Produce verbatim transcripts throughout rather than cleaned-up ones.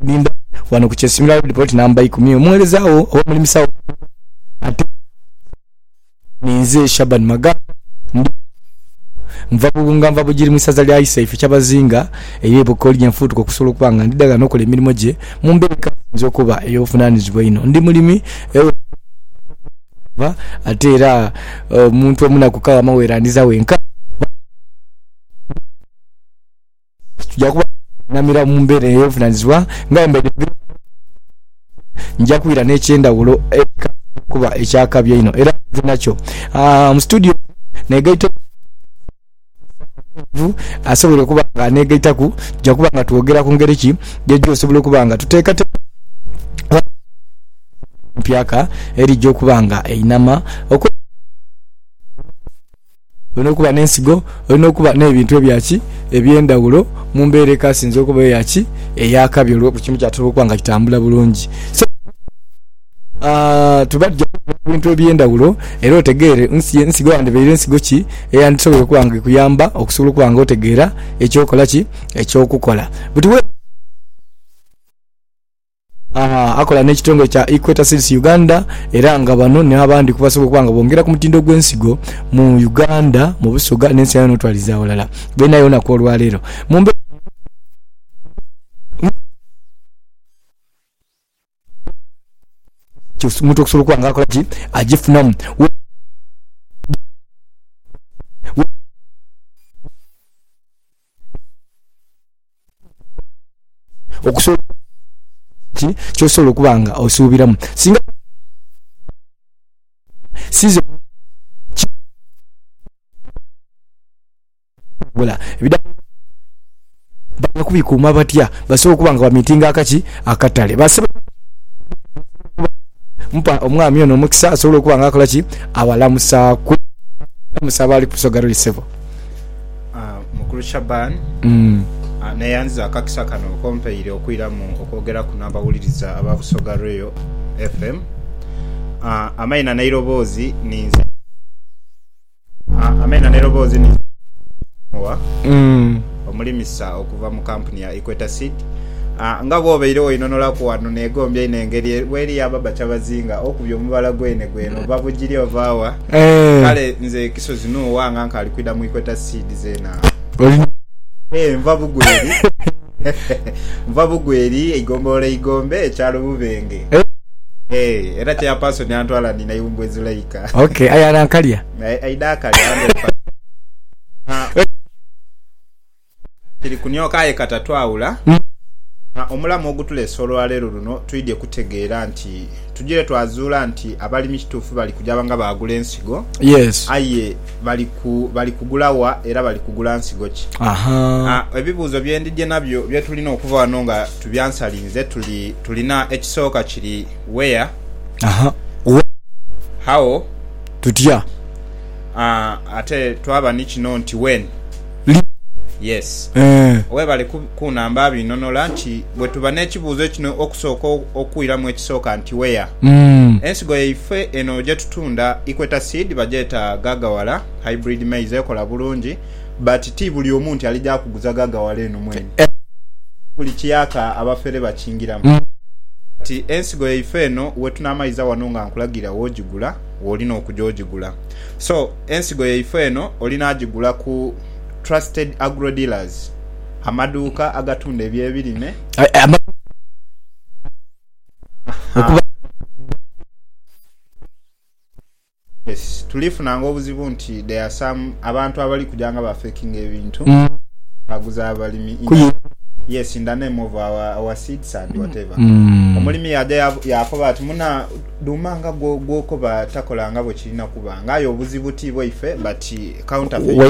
ninda wano ku Chesimira report namba ikumi omwelezaawo omulimisaawo ate ninze Shaban Maga nva bunga nva bujiri musaza lya Isaife kyabazinga eyebo kolya mfutu ko kusobola kubanga ndidaga nokola emirimu gye mumbeka nzo kuba eyofunanizibwa ino ndi mulimi eyo ba atera omuntu uh, omuna kukawa mawerandiza wenka tujakuba namira mumbere eyofunanizibwa ngamba nja kuira n'ekyenda wulo kuba ekyakabya ino era nakyo ah mu studio negaito asobola kuba nga negaitaku ja kuba nga tuogera ku ngeri ki jejo asobola kuba nga tuteeka mpyaka eri jo kuba nga einama ono kuba n'ensigo ono kuba n'ebintu ebyaki ebyendawulo mu mbeere kasinze okuba yaki eyakabya olwo kimu kyatuba kuba nga kitambula bulungi so ah tubajja bintu ebyendawulo era otegeere nsigo ande beere nsigo ki eyandisobola kuba nga kuyamba okusobola kuba nga otegeera ekyokola ki ekyokukola butiwe ah akola n'ekitongole kya Equator Seeds Uganda era nga bano ne abandi kubasobola kuba nga bongera ku mutindo gw'ensigo mu Uganda mu Busoga n'ensi yayo notwaliza olala bena yona ko olwalero mumbe mutu okusobola kuba nga akola ki agifunamu okusobola ki kyosobola okuba nga osuubiramu singa sizo wala ebida bakubikuuma batya basobola okuba nga bamitinga akaki akatale basaba mpa omwami ono omukisa asobola okuba nga akola ki awalamusa ku musaba ali kusoga lisebo ah mukuru Shaban mm ah neyanza akakisa kano kompeire okwira mu okwogera ku nabawuliriza ababusoga Royal F M ah amaina nairobozi ninze ah amaina nairobozi ni wa mm omulimisa okuva mu company ya Equator Seed ah ngabo beiro inonola ku wano negombye inengeri weri ababa chabazinga okubyo mubala gwene gweno babugiri ovawa eh kale nze kisozi no wanga nkali kwida mu Equator Seed zena eh mvabugweri mvabugweri igombole igombe ekyalo bubenge eh era kya person yantwala nina yumbwezi laika okay aya nankalya aidaka yande tiri kunyoka ye katatwawula omulamu ogutule solo alero luno tuidye kutegeera nti tujire twazuula nti abalimi kituufu bali kujabanga bagula ensigo yes aye bali ku bali kugulawa era bali kugula ensigo ki aha ah ebibuzo byendije nabyo bye tulina okuva wano nga tubyansalinze tuli tulina ekisooka kiri where aha how tutya ah ate twaba ni kino nti when yes eh we bali ku namba binonola nti bwe tuba n'ekibuuzo kino okusooka okuwiramu ekisooka nti where mm ensigo yaife eno gye tutunda Equator Seed bajeeta gagawala hybrid maize ekola bulungi but ti buli omuntu alijja kuguza gagawala eno mwene buli kiyaka abafere bakingiramu mm. Ti ensigo yaife eno we tunamaiza wano nga nkulagira wogigula wolina okujogigula so ensigo yaife eno olina agigula ku trusted agro dealers amaduka agatunda ebyebirime okuba yes tulifunanga obuzibu nti there are some abantu abali kujanga ba faking ebintu baguza abalimi yes in the name of our, our seeds and whatever mm. omulimi yaje yakoba ati muna dumanga go goko batakolanga bwe kirina kubanga ayo obuzibu tibo ife but counterfeit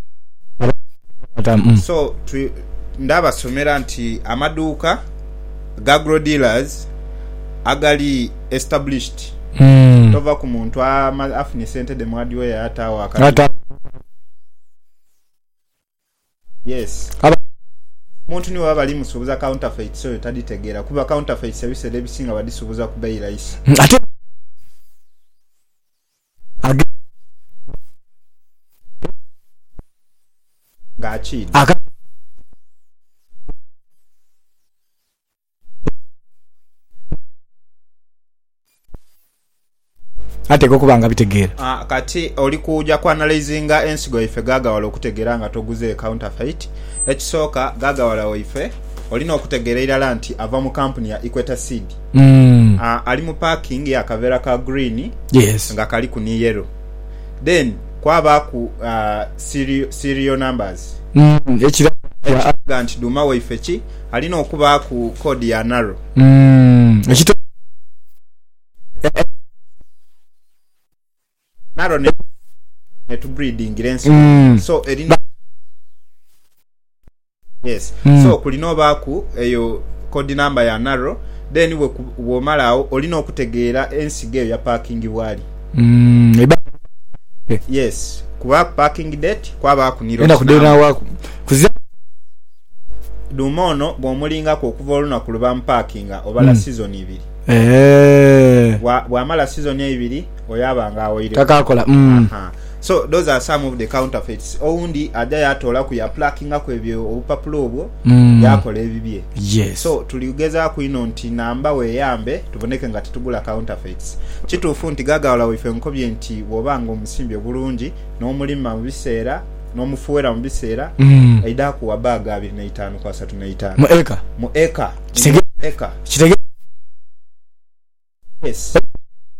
mm. so tu, ndaba somera nti amaduka agro dealers agali established mm. tova ku muntu afuni sente de mwadiwe ya hata wakati yes Aba muntu ni wabali musubuza counterfeit so taditegera kuba counterfeit service ebisinga badisubuza ku bei rahisi ate gachi ate kokubanga bitegeera ah kati oli kuja ku analyzinga ensigo ife gaga wala okutegeera nga toguze counterfeit ekisooka gaga wala ife olina okutegeera irala nti ava mu company ya Equator Seed mm. ah ali mu parking ya kavera ka green yes nga kali ku ni yellow then kwaba ku uh, serial, serial numbers mm ekira ganti duma waife ki alina okuba ku code ya narrow mm ekito narrow ne to breeding lensi mm. so erina yes mm. so kulino baku eyo code number ya narrow then we womalao olina okutegeera ensigeyo ya parking bwali mm eba okay. yes kuba parking date kwaba ku niro enda kudena wako kuzia dumono bwomulinga ko okuva oluna kuluba mu parking obala mm. season ibiri eh wa wamala season ibiri oyabanga awoire takakola mm. aha so those are some of the counterfeits oundi aja yatola ku ya plucking akwebyo obupapulo obwo mm. yakola ebibye yes so tuligeza ku ino nti namba we yambe tuboneke nga tutugula counterfeits kituufu nti gaga wala wife nkobye nti wobanga omusimbi bulungi n'omulima mu biseera n'omufuwera mu biseera mm. aida ku wabaga abiri na itaano kwa tatu na itaano mu eka mu eka kitege eka kitege yes